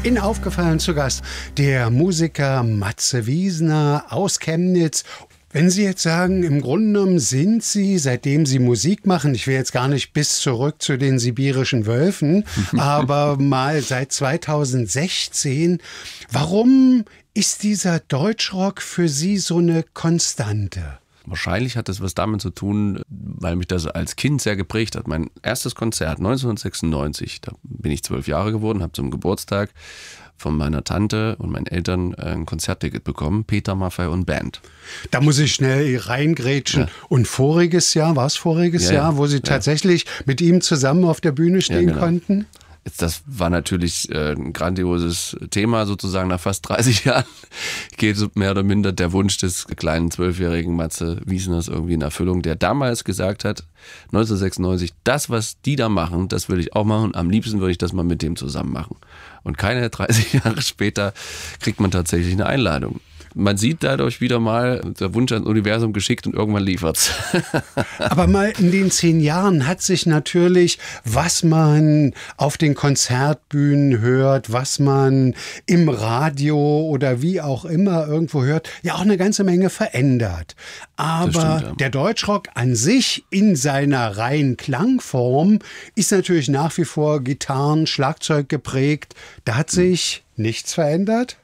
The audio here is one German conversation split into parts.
In Aufgefallen zu Gast der Musiker Matze Wiesner aus Chemnitz. Wenn Sie jetzt sagen, im Grunde genommen sind Sie, seitdem Sie Musik machen, ich will jetzt gar nicht bis zurück zu den sibirischen Wölfen, aber mal seit 2016, warum ist dieser Deutschrock für Sie so eine Konstante? Wahrscheinlich hat das was damit zu tun, weil mich das als Kind sehr geprägt hat. Mein erstes Konzert 1996, da bin ich 12 Jahre geworden, habe zum Geburtstag von meiner Tante und meinen Eltern ein Konzertticket bekommen, Peter Maffay und Band. Da muss ich schnell reingrätschen. Ja. Und voriges Jahr, war es voriges Jahr, wo Sie tatsächlich mit ihm zusammen auf der Bühne stehen konnten? Das war natürlich ein grandioses Thema sozusagen. Nach fast 30 Jahren geht mehr oder minder der Wunsch des kleinen 12-jährigen Matze Wiesners irgendwie in Erfüllung, der damals gesagt hat, 1996, das, was die da machen, das würde ich auch machen. Am liebsten würde ich das mal mit dem zusammen machen. Und keine 30 Jahre später kriegt man tatsächlich eine Einladung. Man sieht dadurch wieder mal, der Wunsch ans Universum geschickt und irgendwann liefert's. Aber mal in den 10 Jahren hat sich natürlich, was man auf den Konzertbühnen hört, was man im Radio oder wie auch immer irgendwo hört, ja auch eine ganze Menge verändert. Aber stimmt, ja. Der Deutschrock an sich in seiner reinen Klangform ist natürlich nach wie vor Gitarren, Schlagzeug geprägt. Da hat sich nichts verändert?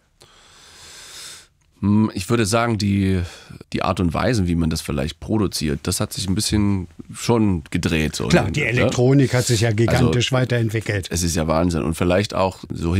Ich würde sagen, die Art und Weise, wie man das vielleicht produziert, das hat sich ein bisschen schon gedreht. So. Klar, die Elektronik hat sich ja gigantisch weiterentwickelt. Es ist ja Wahnsinn. Und vielleicht auch so